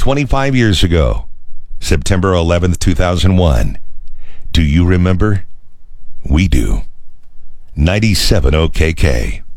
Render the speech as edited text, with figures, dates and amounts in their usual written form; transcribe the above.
25 years ago, September 11th, 2001. Do you remember? We do. 97 OKK.